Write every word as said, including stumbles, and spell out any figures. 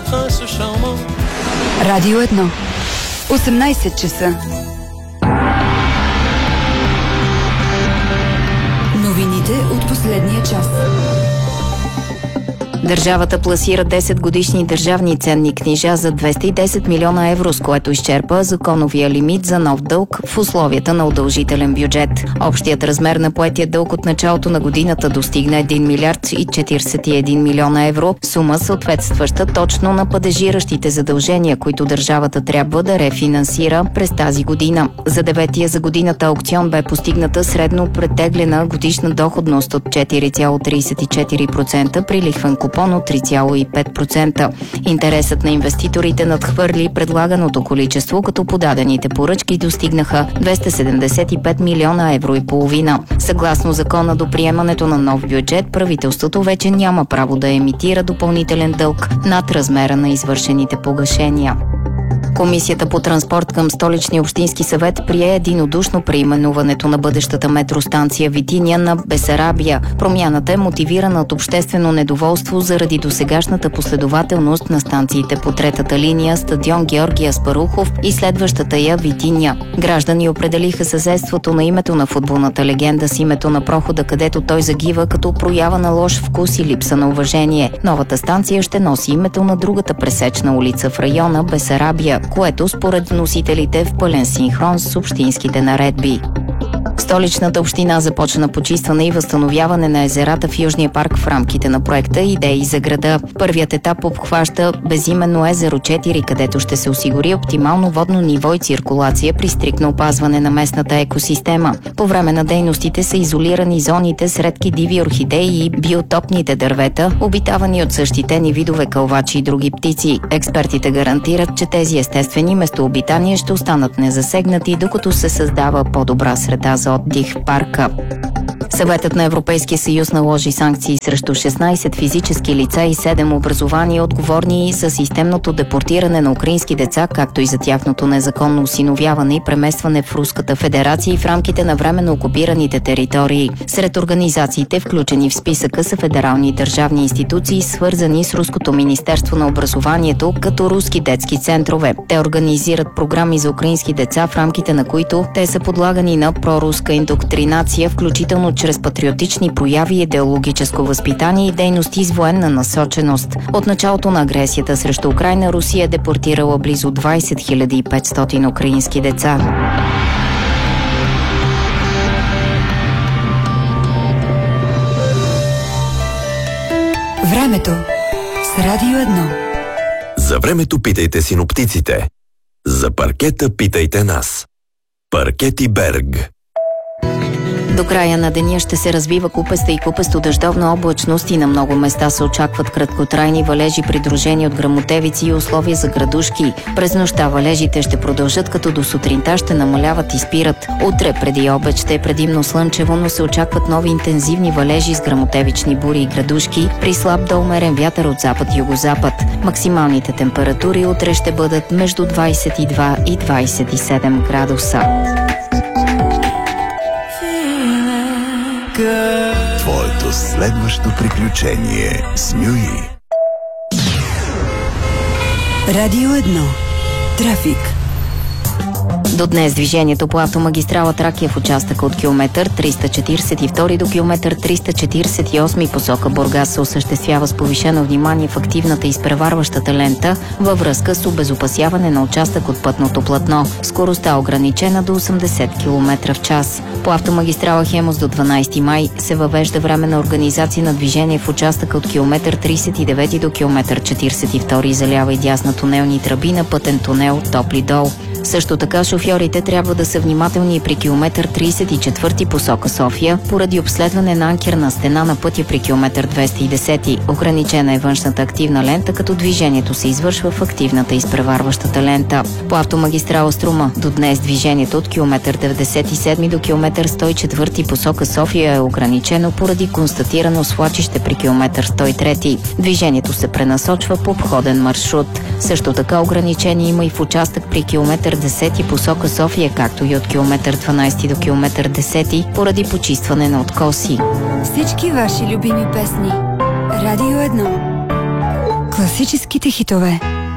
prince charmant. Радио едно. осемнайсет часа. Новините от последния час. Държавата пласира десет годишни държавни ценни книжа за двеста и десет милиона евро, с което изчерпа законовия лимит за нов дълг в условията на удължителен бюджет. Общият размер на поетия дълг от началото на годината достигна един милиард и четиридесет и един милиона евро, сума съответстваща точно на падежиращите задължения, които държавата трябва да рефинансира през тази година. За деветия за годината аукцион бе постигната средно претеглена годишна доходност от четири цяло тридесет и четири процента при лихвен купон от три цяло и пет процента. Интересът на инвеститорите надхвърли предлаганото количество, като подадените поръчки достигнаха двеста седемдесет и пет милиона евро и половина. Съгласно закона, до приемането на нов бюджет, правителството вече няма право да емитира допълнителен дълг над размера на извършените погашения. Комисията по транспорт към Столичния общински съвет прие единодушно преименуването на бъдещата метростанция Витиня на Бесарабия. Промяната е мотивирана от обществено недоволство заради досегашната последователност на станциите по третата линия стадион Георги Аспарухов и следващата я Витиня. Граждани определиха съседството на името на футболната легенда с името на прохода, където той загива, като проява на лош вкус и липса на уважение. Новата станция ще носи името на другата пресечна улица в района Бесарабия, което според вносителите е в пълен синхрон с общинските наредби. Столичната община започна почистване и възстановяване на езерата в Южния парк в рамките на проекта Идеи за града. Първият етап обхваща безименно езеро четири, където ще се осигури оптимално водно ниво и циркулация при стриктно опазване на местната екосистема. По време на дейностите са изолирани зоните с редки диви орхидеи и биотопните дървета, обитавани от защитени видове кълвачи и други птици. Експертите гарантират, че тези естествени местообитания ще останат незасегнати, докато се създава по-добра среда за отдих в парка. Съветът на Европейския съюз наложи санкции срещу шестнайсет физически лица и седем образования, отговорни за системното депортиране на украински деца, както и за тяхното незаконно осиновяване и преместване в Руската федерация и в рамките на временно окупираните територии. Сред организациите, включени в списъка, са федерални държавни институции, свързани с Руското министерство на образованието, като руски детски центрове. Те организират програми за украински деца, в рамките на които те са подлагани на проруска индоктринация, включително чрез патриотични прояви, идеологическо възпитание и дейности с военна насоченост. От началото на агресията срещу Украйна, Русия е депортирала близо двайсет хиляди и петстотин украински деца. Времето с Радио едно. За времето питайте синоптиците. За паркета питайте нас. Паркети Берг. До края на деня ще се развива купеста и купесто-дъждовна облачност и на много места се очакват краткотрайни валежи, придружени от гръмотевици и условия за градушки. През нощта валежите ще продължат, като до сутринта ще намаляват и спират. Утре преди обед ще е предимно слънчево, но се очакват нови интензивни валежи с гръмотевични бури и градушки при слаб до умерен вятър от запад-югозапад. Максималните температури утре ще бъдат между двайсет и два и двайсет и седем градуса. Твоето следващо приключение с Нюи. Радио едно. Трафик. До днес движението по автомагистрала Тракия в участъка от километър триста четиридесет и втори до километър триста четиридесет и осми посока Бургас се осъществява с повишено внимание в активната изпреварващата лента във връзка с обезопасяване на участък от пътното платно. Скоростта ограничена до осемдесет километра в час. По автомагистрала Хемус до дванайсети май се въвежда временна организация на движение в участъка от километър тридесет и девети до километър четиридесет и втори за лява и дясна тунелни тръби на пътен тунел Топли дол. Също така шофьорите трябва да са внимателни и при километър тридесет и четвърти посока София, поради обследване на анкерна стена на пътя при километър двеста и десети. Ограничена е външната активна лента, като движението се извършва в активната изпреварващата лента. По автомагистрала Струма до днес движението от километър деветдесет и седми до километър сто и четвърти посока София е ограничено поради констатирано свлачище при километър сто и трети. Движението се пренасочва по обходен маршрут. Също така ограничение има и в участък при километър десети посока София, както и от километър дванайсети до километър десети поради почистване на откоси. Всички ваши любими песни. Радио едно. Класическите хитове.